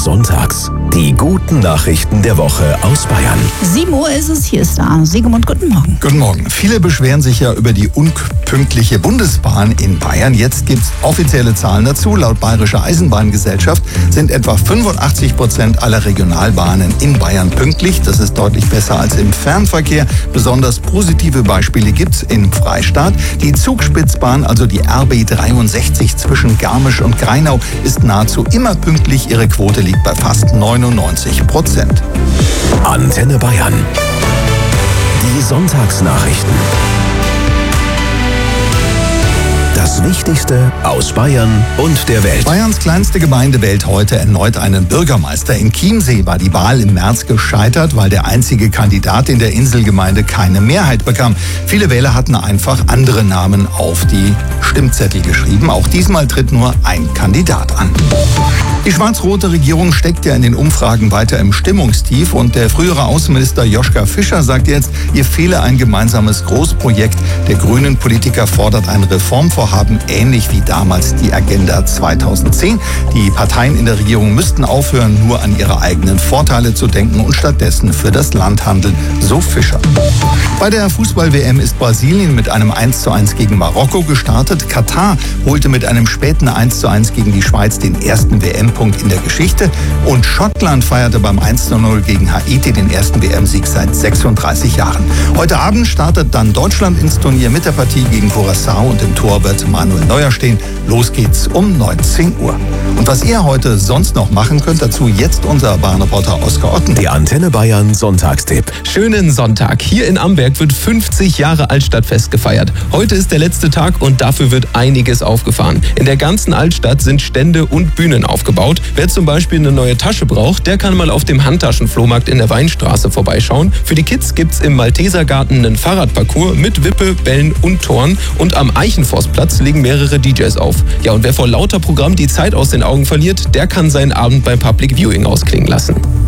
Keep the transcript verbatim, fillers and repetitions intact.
Sonntags. Die guten Nachrichten der Woche aus Bayern. sieben Uhr ist es, hier ist Arno Siegemund. Guten Morgen. Guten Morgen. Viele beschweren sich ja über die unpünktliche Bundesbahn in Bayern. Jetzt gibt es offizielle Zahlen dazu. Laut Bayerischer Eisenbahngesellschaft sind etwa fünfundachtzig Prozent aller Regionalbahnen in Bayern pünktlich. Das ist deutlich besser als im Fernverkehr. Besonders positive Beispiele gibt es im Freistaat. Die Zugspitzbahn, also die R B dreiundsechzig zwischen Garmisch und Grainau, ist nahezu immer pünktlich. Ihre Quote liegt bei fast neunundneunzig Prozent. Antenne Bayern. Die Sonntagsnachrichten. Das Wichtigste aus Bayern und der Welt. Bayerns kleinste Gemeinde wählt heute erneut einen Bürgermeister. In Chiemsee war die Wahl im März gescheitert, weil der einzige Kandidat in der Inselgemeinde keine Mehrheit bekam. Viele Wähler hatten einfach andere Namen auf die Stimmzettel geschrieben. Auch diesmal tritt nur ein Kandidat an. Die schwarz-rote Regierung steckt ja in den Umfragen weiter im Stimmungstief und der frühere Außenminister Joschka Fischer sagt jetzt, ihr fehle ein gemeinsames Großprojekt. Der grünen Politiker fordert ein Reformvorhaben, ähnlich wie damals die Agenda zweitausendzehn. Die Parteien in der Regierung müssten aufhören, nur an ihre eigenen Vorteile zu denken und stattdessen für das Land handeln, so Fischer. Bei der Fußball-W M ist Brasilien mit einem eins zu eins gegen Marokko gestartet. Katar holte mit einem späten eins zu eins gegen die Schweiz den ersten W M-Punkt in der Geschichte. Und Schottland feierte beim eins zu null gegen Haiti den ersten W M-Sieg seit sechsunddreißig Jahren. Heute Abend startet dann Deutschland ins Turnier mit der Partie gegen Curaçao und im Tor wird Manuel Neuer stehen. Los geht's um neunzehn Uhr. Und was ihr heute sonst noch machen könnt, dazu jetzt unser Bahnreporter Oskar Otten. Der Antenne Bayern Sonntagstipp. Schönen Sonntag. Hier in Amberg wird fünfzig Jahre Altstadtfest gefeiert. Heute ist der letzte Tag und dafür wird einiges aufgefahren. In der ganzen Altstadt sind Stände und Bühnen aufgebaut. Wer zum Beispiel eine neue Tasche braucht, der kann mal auf dem Handtaschenflohmarkt in der Weinstraße vorbeischauen. Für die Kids gibt's im Maltesergarten einen Fahrradparcours mit Wippe, Bällen und Toren. Und am Eichenforstplatz legen mehrere D Js auf. Ja, und wer vor lauter Programm die Zeit aus den Augen verliert, der kann seinen Abend beim Public Viewing ausklingen lassen.